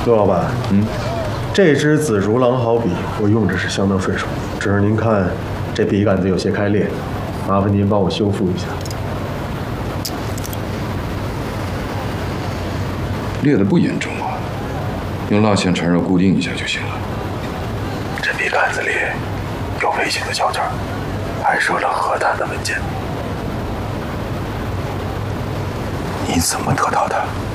陆老板，这支紫竹狼毫笔我用着是相当顺手，只是您看这笔杆子有些开裂，麻烦您帮我修复一下。 裂得不严重啊，用蜡线缠绕固定一下就行了。 这笔杆子里有危险的胶卷，还收了核弹的文件。你怎么得到的？